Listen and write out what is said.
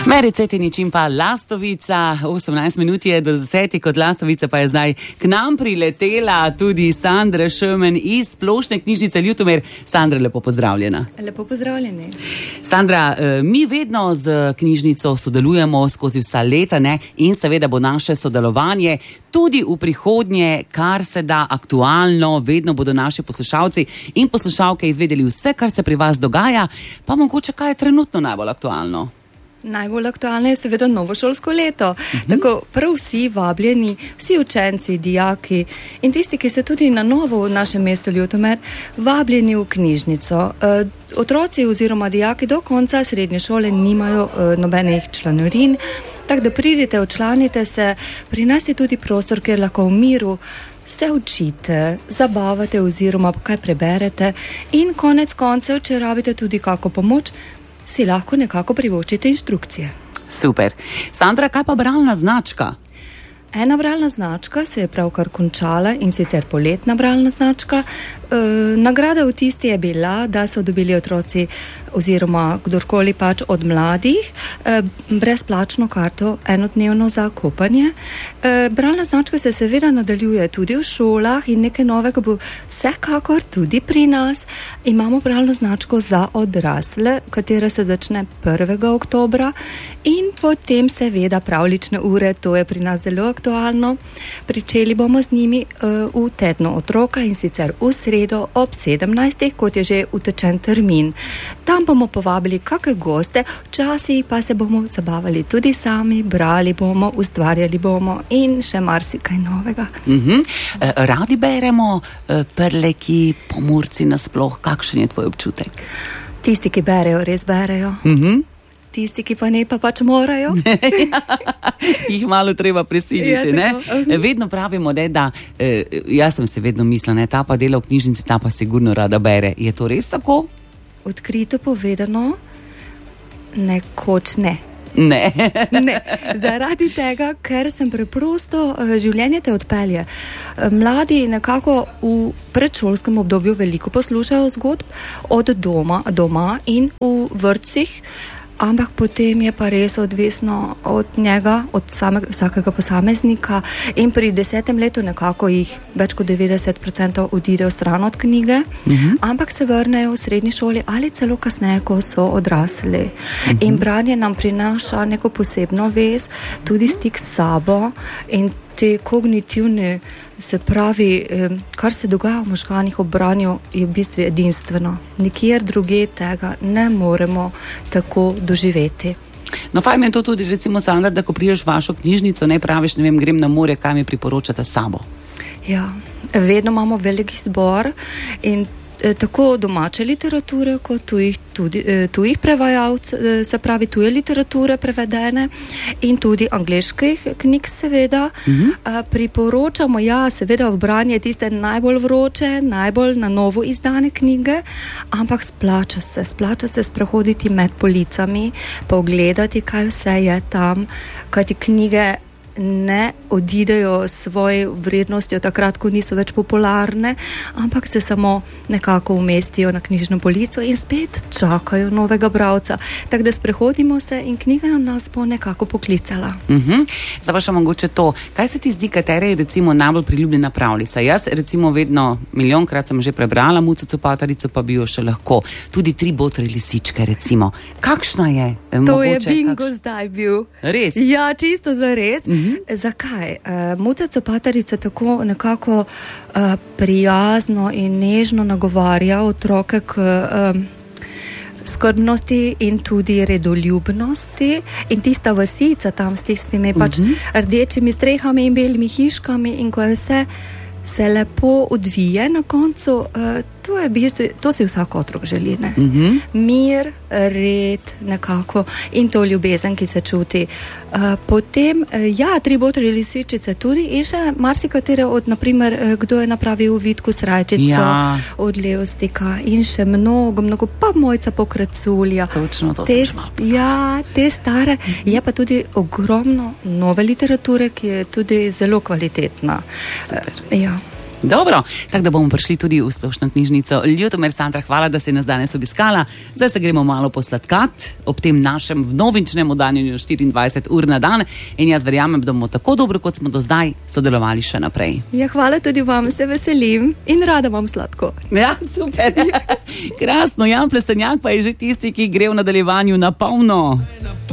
Mericetinič in pa Lastovica, 18 minut je do 10, kot Lastovica pa je zdaj k nam priletela tudi Sandra Šemen iz Splošne knjižnice Ljutomer. Sandra, lepo pozdravljena. Lepo pozdravljeni. Sandra, mi vedno z knjižnico sodelujemo skozi vsa leta, ne? In seveda bo naše sodelovanje tudi v prihodnje, kar se da aktualno, vedno bodo naši poslušalci in poslušalke izvedeli vse, kar se pri vas dogaja, pa mogoče kaj je trenutno najbolj aktualno? Najbolj aktualno je seveda novo šolsko leto. Tako prav vsi vabljeni, vsi učenci, dijaki in tisti, ki ste tudi na novo v našem mestu Ljutomer, vabljeni v knjižnico. Otroci oziroma dijaki do konca srednje šole nimajo nobenih članorin, tako da pridite, včlanite se, pri nas je tudi prostor, kjer lahko v miru se učite, zabavate oziroma kaj preberete in konec koncev, če rabite tudi kako pomoč, si lahko nekako privoščite inštrukcije. Super. Sandra, kaj pa bralna značka? Ena bralna značka se je pravkar končala in sicer poletna bralna značka. Nagrada v tisti je bila, da so dobili otroci oziroma kdorkoli pač od mladih brezplačno karto enodnevno za kopanje. Bralna značka se seveda nadaljuje tudi v šolah in nekaj novega bo vsekakor tudi pri nas. Imamo bralno značko za odrasle, katera se začne 1. oktobra in potem seveda pravljične ure, to je pri nas zelo aktualno. Pričeli bomo z njimi v tednu otroka in sicer v sredo ob 17. kot je že utečen termin. Tam bomo povabili kakšne goste, včasih pa se bomo zabavali tudi sami, brali bomo, ustvarjali bomo in še marsikaj novega. Radi beremo Prleki, Pomurci nasploh, kakšen je tvoj občutek? Tisti, ki berejo, res berejo. Tisti, ki pa ne, pa pač morajo. Jih malo treba prisiliti, ne? Vedno pravimo, da jaz sem se vedno mislila, ne, ta pa dela v knjižnici, ta pa sigurno rada bere. Je to res tako? Odkrito povedano, nekoč ne. Ne. Ne, zaradi tega, ker sem preprosto, življenje te odpelje. Mladi nekako v predšolskem obdobju veliko poslušajo zgodb od doma in v vrtcih, ampak potem je pa res odvisno od njega, od vsakega posameznika in pri 10. letu nekako jih več kot 90% odide v stran od knjige, ampak se vrnejo v srednji šoli ali celo kasneje, ko so odrasli. In branje nam prinaša neko posebno vez, tudi stik s sabo in te kognitivne, se pravi, kar se dogaja v možganih ob branju, je v bistvu edinstveno. Nikjer druge tega ne moremo tako doživeti. No, fajn je to tudi, recimo, Sandra, da ko priješ v vašo knjižnico, ne praviš, ne vem, grem na morje, kaj mi priporočate s sabo? Ja, vedno imamo veliki zbor in tako domače literature, kot tujih prevajalcev, se pravi tuje literature prevedene in tudi angleških knjig seveda. Priporočamo, seveda v branje tiste najbolj vroče, najbolj na novo izdane knjige, ampak splača se sprehoditi med policami, pogledati, kaj vse je tam, kajti knjige ne odidejo svoje vrednosti takrat, ko niso več popularne, ampak se samo nekako umestijo na knjižno polico in spet čakajo novega bralca. Tako da sprehodimo se in knjiga nas bo nekako poklicala. Zdaj pa še mogoče to. Kaj se ti zdi, katera je recimo najbolj priljubljena pravljica? Jaz recimo vedno milijonkrat sem že prebrala Muco Copatarico, pa bi jo še lahko. Tudi 3 botre lisičke recimo. Kakšna je? To je bingo zdaj bil. Res? Ja, čisto zares. Zakaj? Muca Copatarica tako nekako prijazno in nežno nagovarja otroke k skrbnosti in tudi redoljubnosti in tista vasica tam s tistimi pač rdečimi strehami in belimi hiškami in ko je vse se lepo odvije na koncu, to je v bistvu, to si vsak otrok želi, ne? Mir, red nekako in to ljubezen, ki se čuti. Potem, 3 botre lisičice tudi in še marsikatere od, naprimer, kdo je napravil Vitku Srajčico od Levstika in še mnogo, pa Mojca Pokraculja. Točno, to sem že malo poznala. Te stare, je pa tudi ogromno nove literature, ki je tudi zelo kvalitetna. Super. Ja. Dobro, tako da bomo prišli tudi v splošno knjižnico. Ljutomer Sandra, hvala, da si nas danes obiskala. Zdaj se gremo malo posladkat ob tem našem novinčnem oddanju 24 ur na dan in jaz verjamem, da bomo tako dobro, kot smo do zdaj, sodelovali še naprej. Ja, hvala tudi vam, se veselim in rada vam sladko. Ja, super. Krasno, Jan Plestenjak pa je že tisti, ki gre v nadaljevanju na polno.